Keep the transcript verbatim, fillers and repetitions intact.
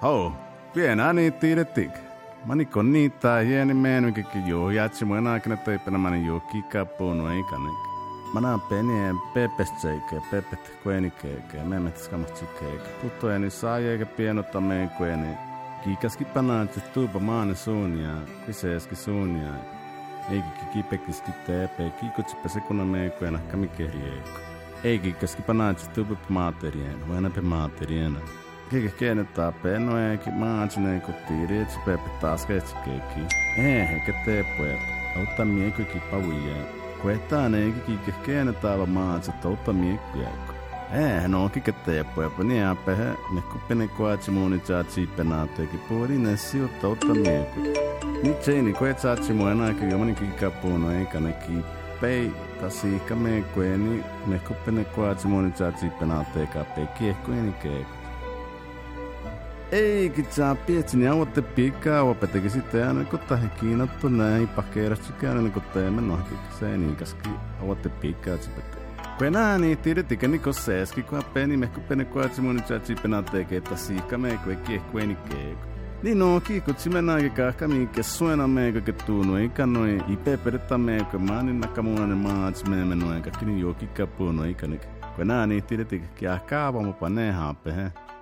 Hau, pienä niin tiedettik. Mani kon niitä hieni meenukikin juu, jatsi mun aikana teipänä mani juu kikapuunu eikänik. Mä penien pepestseike, pepet kuenikeike, memmet skamatsikeike. Puttojeni saajeikä pienota meen kueni. Kiikaski panaatsi tuupa maane suunia, kviseeski suunia. Eikikin kipekiski teepe, kiikutsipa sekuna meen kuena kamikehrieikä. Eikikäski panaatsi tuupa maaterien, huenape maateriena. Keke keenetää pennoeeki, maatsineen kun tiirietsi pepe taas keitsikeeki. Eihän keteepuja, auttaa miekuikin pavujeen. Kuetaan eikä kike keenetää va maatsit auttaa miekkujaiko. Eihän onkin keteepuja, niin äpähä, mehkuppinen kuatsi muuni tsaatsi penaateeki puolinen sijoittaa auttaa miekkuja. Nyt seini kuetsaatsi muun aika jomani kikapuunu eikä ne kippei. Tasiikka miekkueni, mehkuppinen kuatsi muuni tsaatsi penaateeka pekiehkueni keekku. Eikä saa pietsin ja otte piikkaa opeteki sitten aina kun tahi kiinattu näin pakeerasti käyn kun teemme nohki se niin kaski otte piikkaa sipette. Kun enää niin tiedettikä niin kun seeski kun peni mehku pene kuatsi mun tjatsi penaa tekee tasiikka meikku ei kiehkueni keeku. Niin no kiikutsi mennä aika kahka minkä suena meikku ke tuunu eikä noin ipe peretta meikku maanin nakamuunainen maats meemme noin kaikki niin juokikka puunu eikä nyt. Kun enää niin tiedettikä kiah kaavamupa ne haape he.